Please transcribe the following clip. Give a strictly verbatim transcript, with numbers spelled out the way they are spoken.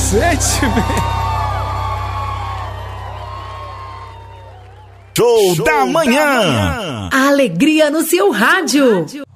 Cacete, velho. Show, Show da, manhã. da manhã. A alegria no seu rádio.